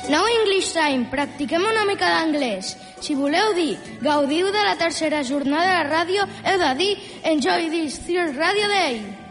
Now English Time, practiquem una mica d'anglès. Si voleu dir gaudiu de la tercera jornada de ràdio, heu de dir Enjoy this third radio day.